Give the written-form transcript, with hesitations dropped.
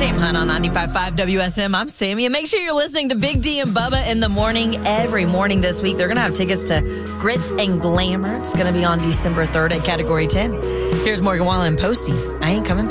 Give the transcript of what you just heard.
Sam Hunt on 95.5 WSM. I'm Sammy. And make sure you're listening to Big D and Bubba in the morning. Every morning this week, they're going to have tickets to Grits and Glamour. It's going to be on December 3rd at Category 10. Here's Morgan Wallen and Posty. I ain't coming back.